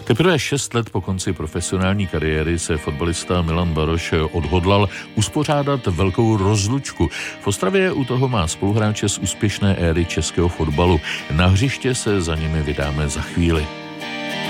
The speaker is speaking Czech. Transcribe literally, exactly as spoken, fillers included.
Teprve šest let po konci profesionální kariéry se fotbalista Milan Baroš odhodlal uspořádat velkou rozlučku. V Ostravě u toho má spoluhráče z úspěšné éry českého fotbalu. Na hřiště se za nimi vydáme za chvíli.